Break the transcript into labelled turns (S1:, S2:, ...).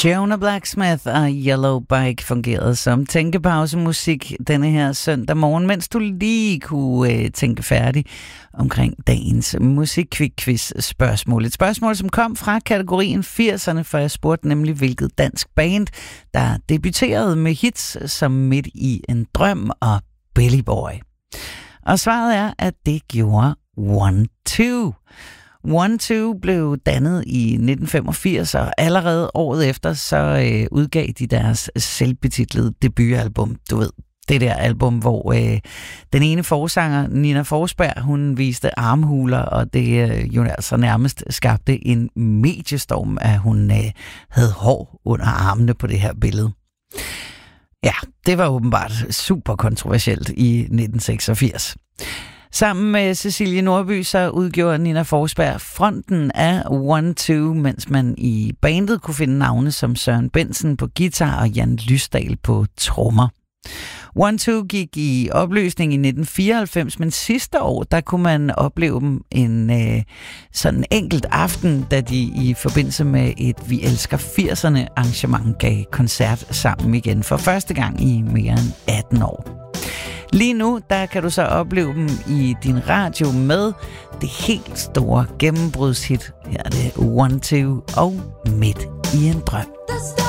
S1: Jonah Blacksmith og Yellow Bike fungerede som tænkepausemusik denne her søndag morgen, mens du lige kunne tænke færdig omkring dagens musikquiz-spørgsmål. Et spørgsmål, som kom fra kategorien 80'erne, for jeg spurgte nemlig, hvilket dansk band, der debuterede med hits som Midt i en drøm og Billy Boy. Og svaret er, at det gjorde One-Two. One-Two blev dannet i 1985, og allerede året efter så udgav de deres selvbetitlede debutalbum. Du ved, det der album, hvor den ene forsanger, Nina Forsberg, hun viste armhuler, og det jo altså nærmest skabte en mediestorm, at hun havde hår under armene på det her billede. Ja, det var åbenbart super kontroversielt i 1986. Sammen med Cecilie Nordby så udgjorde Nina Forsberg fronten af One-Two, mens man i bandet kunne finde navne som Søren Bensen på guitar og Jan Lysdal på trommer. One-Two gik i opløsning i 1994, men sidste år, der kunne man opleve dem en sådan enkelt aften, da de i forbindelse med et Vi elsker 80'erne arrangement gav koncert sammen igen for første gang i mere end 18 år. Lige nu, der kan du så opleve dem i din radio med det helt store gennembrudshit. Her er det One-Two og Midt i en drøm.